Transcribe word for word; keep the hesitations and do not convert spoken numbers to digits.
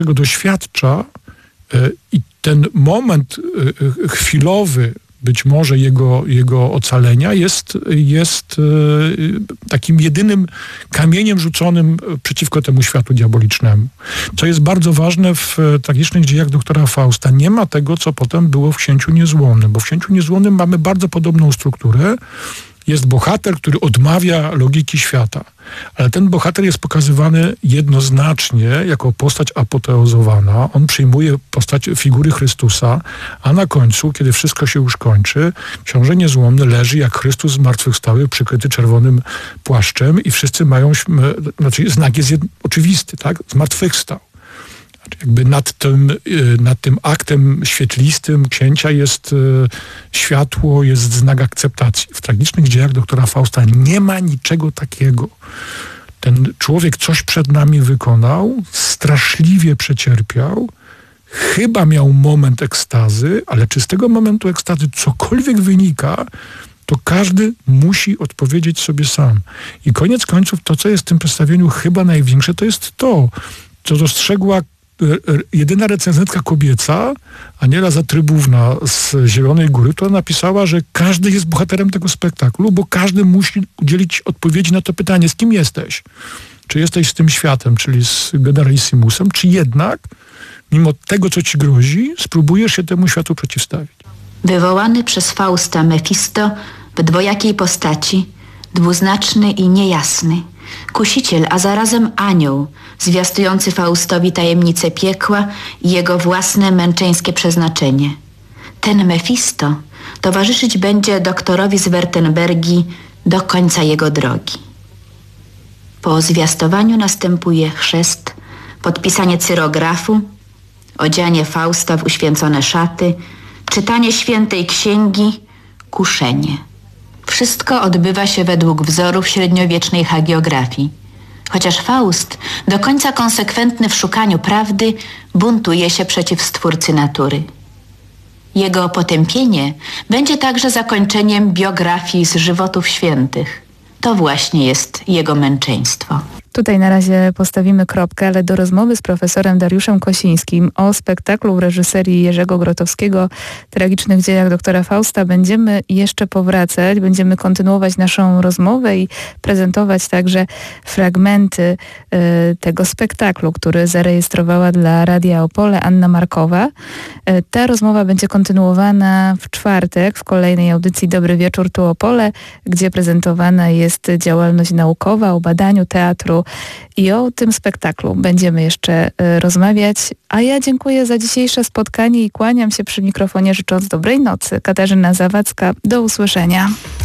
tego doświadcza i ten moment chwilowy, być może jego, jego ocalenia jest, jest takim jedynym kamieniem rzuconym przeciwko temu światu diabolicznemu. Co jest bardzo ważne w tragicznych dziejach doktora Fausta. Nie ma tego, co potem było w Księciu Niezłomnym, bo w Księciu Niezłomnym mamy bardzo podobną strukturę. Jest bohater, który odmawia logiki świata. Ale ten bohater jest pokazywany jednoznacznie jako postać apoteozowana. On przyjmuje postać figury Chrystusa, a na końcu, kiedy wszystko się już kończy, książę Niezłomny leży jak Chrystus zmartwychwstały, przykryty czerwonym płaszczem i wszyscy mają, znaczy znak jest jed, oczywisty, tak? Zmartwychwstał. Jakby nad tym, nad tym aktem świetlistym księcia jest światło, jest znak akceptacji. W tragicznych dziejach doktora Fausta nie ma niczego takiego. Ten człowiek coś przed nami wykonał, straszliwie przecierpiał, chyba miał moment ekstazy, ale czy z tego momentu ekstazy cokolwiek wynika, to każdy musi odpowiedzieć sobie sam. I koniec końców to, co jest w tym przedstawieniu chyba największe, to jest to, co dostrzegła jedyna recenzentka kobieca, Aniela Zatrybówna z Zielonej Góry, która napisała, że każdy jest bohaterem tego spektaklu, bo każdy musi udzielić odpowiedzi na to pytanie, z kim jesteś? Czy jesteś z tym światem, czyli z generalissimusem, czy jednak, mimo tego, co ci grozi, spróbujesz się temu światu przeciwstawić? Wywołany przez Fausta Mefisto w dwojakiej postaci, dwuznaczny i niejasny, kusiciel, a zarazem anioł, zwiastujący Faustowi tajemnicę piekła i jego własne męczeńskie przeznaczenie. Ten Mefisto towarzyszyć będzie doktorowi z Wertenbergi do końca jego drogi. Po zwiastowaniu następuje chrzest, podpisanie cyrografu, odzianie Fausta w uświęcone szaty, czytanie świętej księgi, kuszenie. Wszystko odbywa się według wzorów średniowiecznej hagiografii. Chociaż Faust, do końca konsekwentny w szukaniu prawdy, buntuje się przeciw Stwórcy natury. Jego potępienie będzie także zakończeniem biografii z żywotów świętych. To właśnie jest jego męczeństwo. Tutaj na razie postawimy kropkę, ale do rozmowy z profesorem Dariuszem Kosińskim o spektaklu w reżyserii Jerzego Grotowskiego Tragicznych dziejach doktora Fausta będziemy jeszcze powracać, będziemy kontynuować naszą rozmowę i prezentować także fragmenty y, tego spektaklu, który zarejestrowała dla Radia Opole Anna Markowa. Y, ta rozmowa będzie kontynuowana w czwartek w kolejnej audycji Dobry Wieczór tu Opole, gdzie prezentowana jest działalność naukowa o badaniu teatru i o tym spektaklu będziemy jeszcze y, rozmawiać. A ja dziękuję za dzisiejsze spotkanie i kłaniam się przy mikrofonie, życząc dobrej nocy. Katarzyna Zawadzka, do usłyszenia.